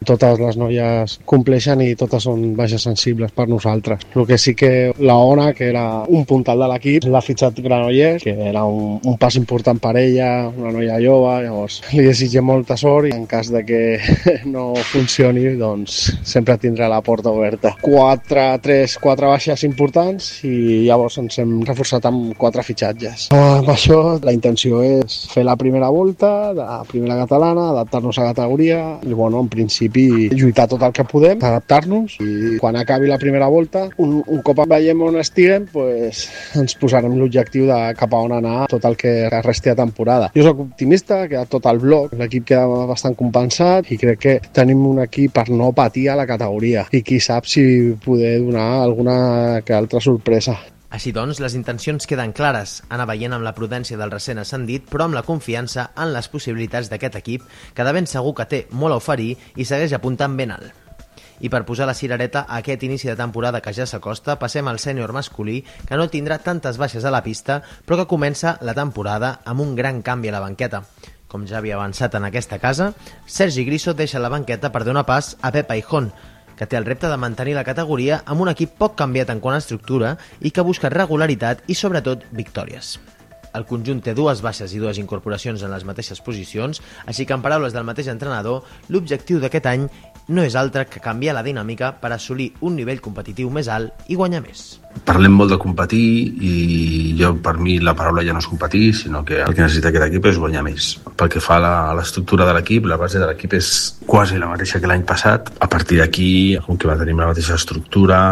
Totes les noies compleixen i totes són baixes sensibles per nosaltres. El que sí que la Ona, que era un puntal de l'equip, l'ha fitxat Granollers, que era un, un pas important per ella, una noia jove, llavors li desitgem molta sort i en cas de que no funcioni, doncs sempre tindrà la porta oberta. Quatre, tres, quatre baixes importants i llavors ens hem reforçat amb quatre fitxatges. Amb això la intenció és fer la primera volta de la primera catalana, adaptar-nos a la categoria i bueno, en principi lluitar tot el que podem, adaptar-nos i quan acabi la primera volta, un, un cop veiem on estiguem, pues, ens posarem l'objectiu de cap a on anar tot el que resti de temporada. Jo soc optimista, que tot el bloc, l'equip queda bastant compensat i crec que tenim un equip per no patir a la categoria i qui sap si poder donar alguna que altra sorpresa. Així doncs, les intencions queden clares, anar veient amb la prudència del recent ascendit, però amb la confiança en les possibilitats d'aquest equip, que de ben segur que té molt a oferir i segueix apuntant ben alt. I per posar la cirereta a aquest inici de temporada que ja s'acosta, passem al sènior masculí, que no tindrà tantes baixes a la pista, però que comença la temporada amb un gran canvi a la banqueta. Com ja havia avançat en aquesta casa, Sergi Griso deixa la banqueta per donar pas a Pep Aijón, que té el repte de mantenir la categoria amb un equip poc canviat en quant a estructura i que busca regularitat i, sobretot, victòries. El conjunt té dues baixes i dues incorporacions en les mateixes posicions, així que, en paraules del mateix entrenador, l'objectiu d'aquest any no és altre que canviar la dinàmica per assolir un nivell competitiu més alt i guanyar més. Parlem molt de competir i jo, per mi, la paraula ja no és competir, sinó que el que necessita aquest equip és guanyar més. Pel que fa a la, a l'estructura de l'equip, la base de l'equip és quasi la mateixa que l'any passat. A partir d'aquí, com que va tenir la mateixa estructura,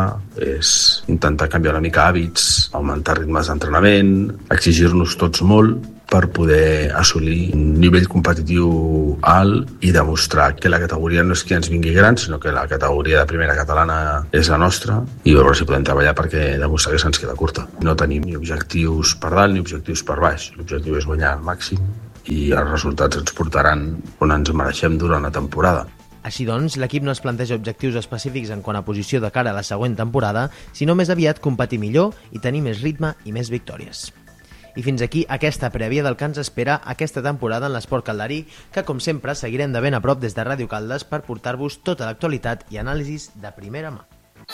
és intentar canviar una mica hàbits, augmentar ritmes d'entrenament, exigir-nos tots molt per poder assolir un nivell competitiu alt i demostrar que la categoria no és que ens vingui gran, sinó que la categoria de primera catalana és la nostra i veure si podem treballar perquè demostrar que se'ns queda curta. No tenim ni objectius per dalt ni objectius per baix. L'objectiu és guanyar al màxim i els resultats ens portaran on ens mereixem durant la temporada. Així doncs, l'equip no es planteja objectius específics en quant a posició de cara a la següent temporada, sinó més aviat competir millor i tenir més ritme i més victòries. I fins aquí aquesta prèvia del que ens espera aquesta temporada en l'esport calderí, que com sempre seguirem de ben a prop des de Ràdio Caldes per portar-vos tota l'actualitat i anàlisis de primera mà.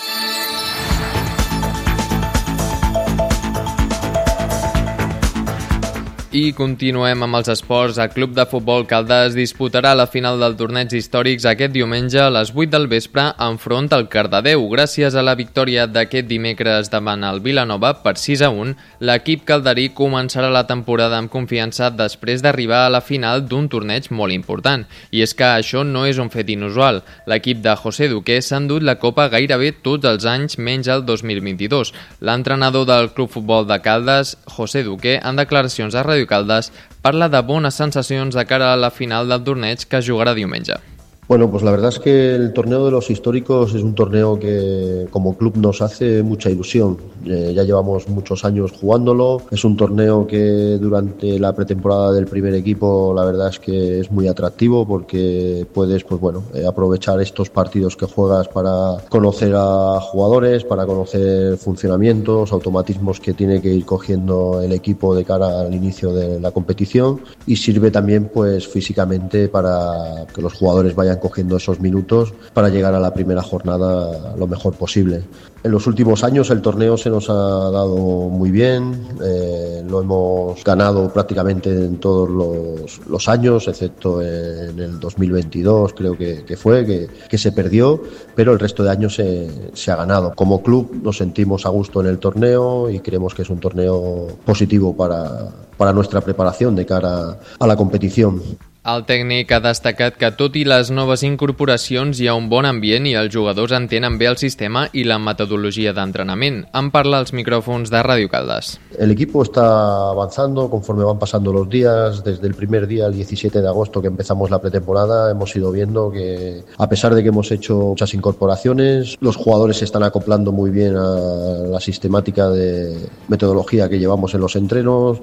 I continuem amb els esports. El Club de Futbol Caldes disputarà la final del torneig històrics aquest diumenge a les vuit del vespre enfront al Cardedeu. Gràcies a la victòria d'aquest dimecres davant el Vilanova per sis a un, l'equip calderí començarà la temporada amb confiança després d'arribar a la final d'un torneig molt important. I és que això no és un fet inusual. L'equip de José Duque s'ha endut la Copa gairebé tots els anys menys el dos mil vint-i-dos. L'entrenador del Club Futbol de Caldes, José Duque, en declaracions a Ràdio Caldes, parla de bones sensacions de cara a la final del torneig que es jugarà diumenge. Bueno, pues la verdad es que el torneo de los históricos es un torneo que como club nos hace mucha ilusión. Eh, ya llevamos muchos años jugándolo. Es un torneo que durante la pretemporada del primer equipo la verdad es que es muy atractivo porque puedes, pues bueno, eh, aprovechar estos partidos que juegas para conocer a jugadores, para conocer funcionamientos, automatismos que tiene que ir cogiendo el equipo de cara al inicio de la competición, y sirve también pues físicamente para que los jugadores vayan cogiendo esos minutos para llegar a la primera jornada lo mejor posible. En los últimos años el torneo se nos ha dado muy bien, eh, lo hemos ganado prácticamente en todos los, los años, excepto en el dos mil veintidós creo que, que fue, que, que se perdió, pero el resto de años se, se ha ganado. Como club nos sentimos a gusto en el torneo y creemos que es un torneo positivo para, para nuestra preparación de cara a la competición. El tècnic ha destacat que tot i les noves incorporacions hi ha un bon ambient i els jugadors entenen bé el sistema i la metodologia d'entrenament. En parla als micrófonos de Radio Caldas. El equipo está avanzando conforme van pasando los días. Desde el primer día, el diecisiete de agosto, que empezamos la pretemporada, hemos ido viendo que, a pesar de que hemos hecho muchas incorporaciones, los jugadores se están acoplando muy bien a la sistemática de metodología que llevamos en los entrenos.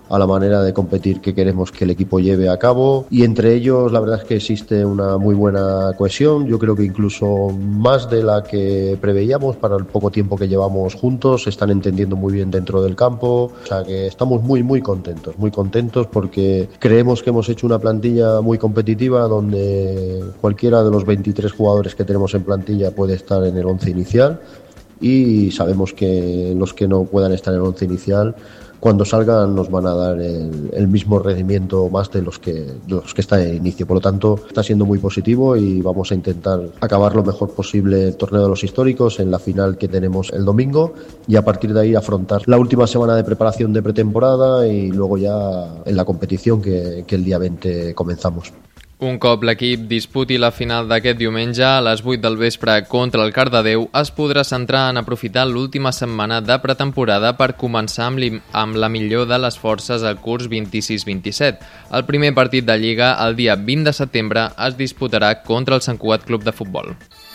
a la manera de competir que queremos que el equipo lleve a cabo, y entre ellos la verdad es que existe una muy buena cohesión, yo creo que incluso más de la que preveíamos para el poco tiempo que llevamos juntos, se están entendiendo muy bien dentro del campo, o sea que estamos muy muy contentos, muy contentos porque creemos que hemos hecho una plantilla muy competitiva donde cualquiera de los veintitrés jugadores que tenemos en plantilla puede estar en el once inicial, y sabemos que los que no puedan estar en el once inicial, cuando salgan nos van a dar el, el mismo rendimiento más de los que de los que están en inicio. Por lo tanto, está siendo muy positivo y vamos a intentar acabar lo mejor posible el torneo de los históricos en la final que tenemos el domingo, y a partir de ahí afrontar la última semana de preparación de pretemporada y luego ya en la competición que, que el día veinte comenzamos. Un cop l'equip disputi la final d'aquest diumenge a les vuit del vespre contra el Cardedeu, es podrà centrar en aprofitar l'última setmana de pretemporada per començar amb, amb la millor de les forces al curs vint-i-sis vint-i-set. El primer partit de Lliga, el dia vint de setembre, es disputarà contra el Sant Cugat Club de Futbol.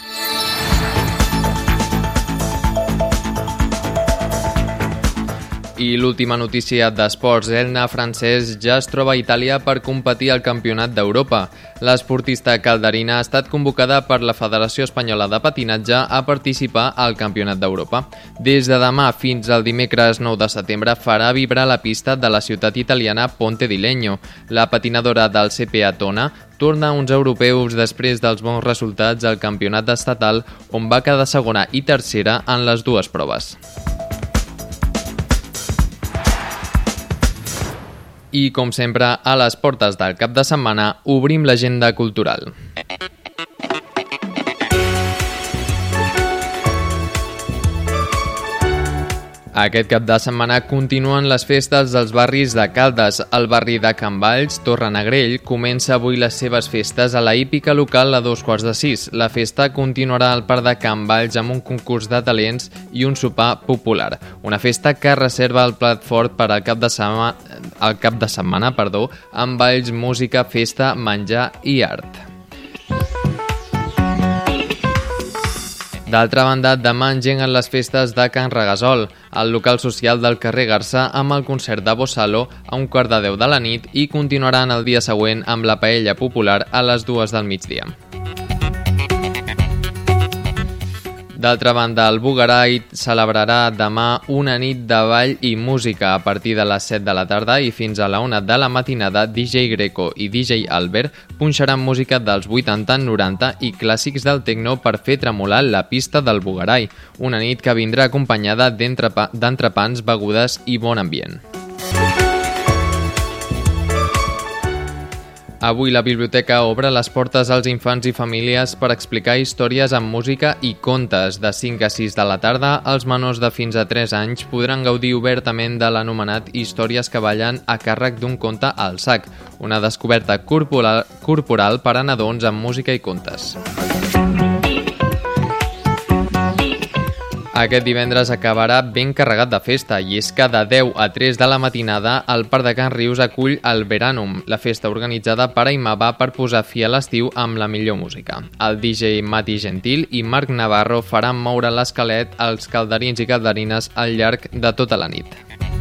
I l'última notícia d'esports, Elna Francesc ja es troba a Itàlia per competir al Campionat d'Europa. L'esportista calderina ha estat convocada per la Federació Espanyola de Patinatge a participar al Campionat d'Europa. Des de demà fins al dimecres nou de setembre farà vibrar la pista de la ciutat italiana Ponte di Legno. La patinadora del C P A Tona torna a uns europeus després dels bons resultats al Campionat estatal, on va quedar segona i tercera en les dues proves. I, com sempre, a les portes del cap de setmana, obrim l'agenda cultural. Aquest cap de setmana continuen les festes dels barris de Caldes. El barri de Can Valls, Torrenegrell, comença avui les seves festes a la hípica local a dos quarts de sis. La festa continuarà al Parc de Can Valls amb un concurs de talents i un sopar popular. Una festa que reserva el plat fort per al cap de setmana, el cap de setmana perdó, amb balls, música, festa, menjar i art. D'altra banda, demà engeguen les festes de Can Regasol, al local social del carrer Garça, amb el concert de Bossalo a un quart de deu de la nit, i continuaran el dia següent amb la paella popular a les dues del migdia. D'altra banda, el Bugarai celebrarà demà una nit de ball i música a partir de les set de la tarda i fins a la una de la matinada. D J Greco i D J Albert punxaran música dels vuitanta, noranta i clàssics del techno per fer tremolar la pista del Bugarai. Una nit que vindrà acompanyada d'entrepans, begudes i bon ambient. Avui la biblioteca obre les portes als infants i famílies per explicar històries amb música i contes. De cinc a sis de la tarda, els menors de fins a tres anys podran gaudir obertament de l'anomenat Històries que ballen a càrrec d'un conte al sac, una descoberta corporal, corporal per a nadons amb música i contes. Aquest divendres acabarà ben carregat de festa, i és que de deu a tres de la matinada el Parc de Can Rius acull el Veranum, la festa organitzada per Aimava per posar fi a l'estiu amb la millor música. El D J Mati Gentil i Marc Navarro faran moure l'esquelet als calderins i calderines al llarg de tota la nit.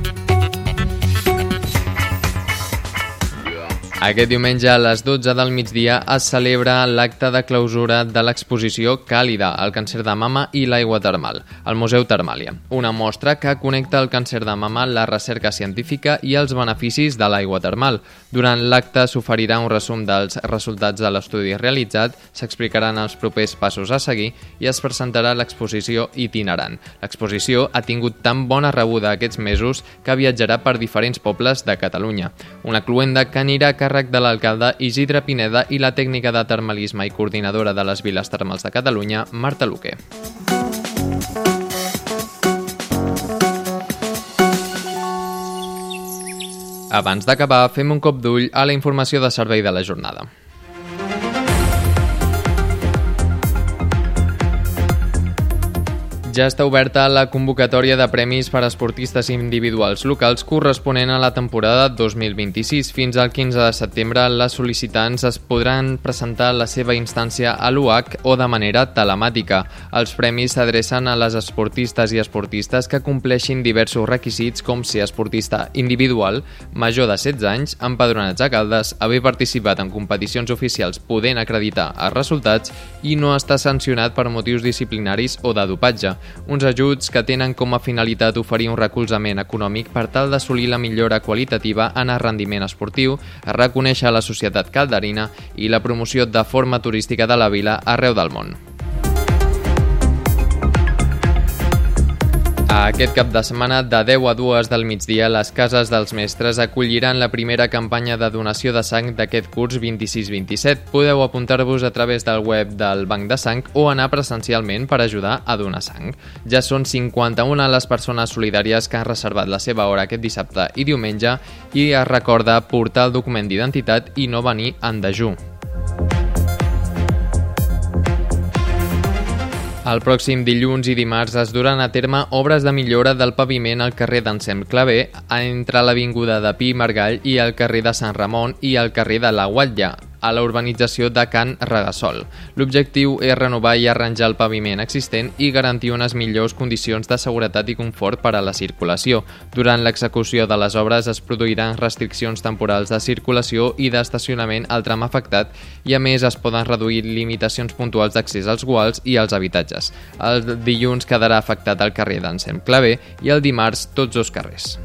Aquest diumenge a les dotze del migdia es celebra l'acte de clausura de l'exposició Càlida, el càncer de mama i l'aigua termal, al Museu Termàlia. Una mostra que connecta el càncer de mama, la recerca científica i els beneficis de l'aigua termal. Durant l'acte s'oferirà un resum dels resultats de l'estudi realitzat, s'explicaran els propers passos a seguir i es presentarà l'exposició itinerant. L'exposició ha tingut tan bona rebuda aquests mesos que viatjarà per diferents pobles de Catalunya. Una cluenda que anirà a càrrec de l'alcalde Isidre Pineda i la tècnica de termalisme i coordinadora de les viles termals de Catalunya, Marta Luque. Abans d'acabar, fem un cop d'ull a la informació de servei de la jornada. Ja està oberta la convocatòria de premis per a esportistes individuals locals corresponent a la temporada dos mil vint-i-sis. Fins al quinze de setembre, les sol·licitants es podran presentar la seva instància a l'U H o de manera telemàtica. Els premis s'adrecen a les esportistes i esportistes que compleixin diversos requisits, com ser esportista individual, major de setze anys, empadronats a Caldes, haver participat en competicions oficials podent acreditar els resultats i no estar sancionat per motius disciplinaris o de dopatge. Uns ajuts que tenen com a finalitat oferir un recolzament econòmic per tal d'assolir la millora qualitativa en el rendiment esportiu, reconèixer la societat calderina i la promoció de forma turística de la vila arreu del món. Aquest cap de setmana, de deu a dues del migdia, les Cases dels Mestres acolliran la primera campanya de donació de sang d'aquest curs vint-i-sis vint-i-set. Podeu apuntar-vos a través del web del Banc de Sang o anar presencialment per ajudar a donar sang. Ja són cinquanta-una les persones solidàries que han reservat la seva hora aquest dissabte i diumenge i es recorda portar el document d'identitat i no venir en dejú. El pròxim dilluns i dimarts es duran a terme obres de millora del paviment al carrer d'Anselm Clavé entre l'avinguda de Pi i Margall i el carrer de Sant Ramon i el carrer de la Guatlla, a la urbanització de Can Regasol. L'objectiu és renovar i arranjar el paviment existent i garantir unes millors condicions de seguretat i confort per a la circulació. Durant l'execució de les obres es produiran restriccions temporals de circulació i d'estacionament al tram afectat i a més es poden reduir limitacions puntuals d'accés als guals i als habitatges. El dilluns quedarà afectat el carrer d'Anselm Clavé i el dimarts tots dos carrers.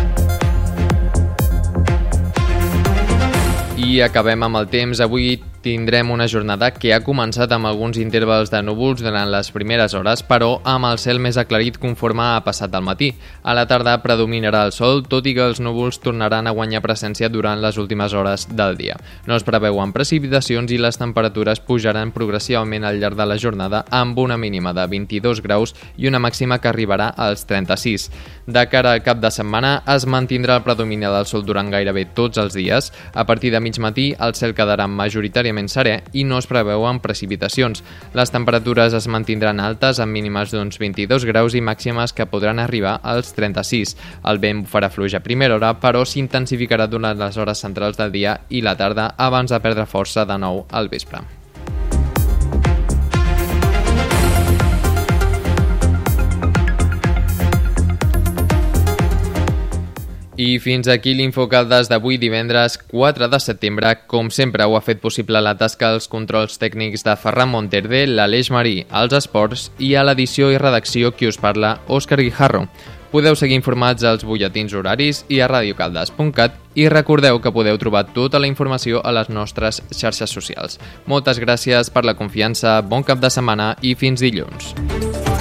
I acabem amb el temps. Avui tindrem una jornada que ha començat amb alguns intervals de núvols durant les primeres hores, però amb el cel més aclarit conforme ha passat el matí. A la tarda predominarà el sol, tot i que els núvols tornaran a guanyar presència durant les últimes hores del dia. No es preveuen precipitacions i les temperatures pujaran progressivament al llarg de la jornada amb una mínima de vint-i-dos graus i una màxima que arribarà als trenta-sis. De cara al cap de setmana es mantindrà el predomini del sol durant gairebé tots els dies. A partir de mig matí el cel quedarà majoritàriament serè i no es preveuen precipitacions. Les temperatures es mantindran altes amb mínimes d'uns vint-i-dos graus i màximes que podran arribar als trenta-sis. El vent farà fluix a primera hora, però s'intensificarà durant les hores centrals del dia i la tarda abans de perdre força de nou al vespre. I fins aquí l'Infocaldes d'avui divendres quatre de setembre. Com sempre ho ha fet possible la tasca als controls tècnics de Ferran Monterde, l'Aleix Marí, als esports i a l'edició i redacció qui us parla, Òscar Guijarro. Podeu seguir informats als butlletins horaris i a radiocaldes punt cat i recordeu que podeu trobar tota la informació a les nostres xarxes socials. Moltes gràcies per la confiança, bon cap de setmana i fins dilluns.